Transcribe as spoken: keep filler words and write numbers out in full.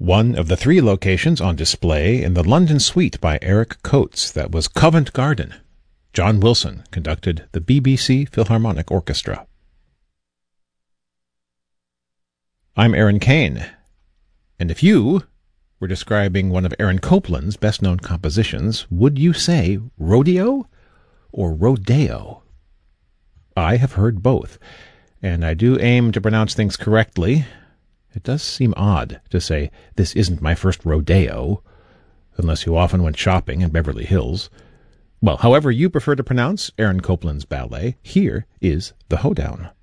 One of the three locations on display in the London Suite by Eric Coates that was Covent Garden. John Wilson conducted the B B C Philharmonic Orchestra. I'm Aaron Kane, and if you were describing one of Aaron Copland's best-known compositions, would you say rodeo or rodeo? I have heard both, and I do aim to pronounce things correctly. It does seem odd to say, this isn't my first rodeo, unless you often went shopping in Beverly Hills. Well, however you prefer to pronounce Aaron Copland's ballet, here is the Hoedown.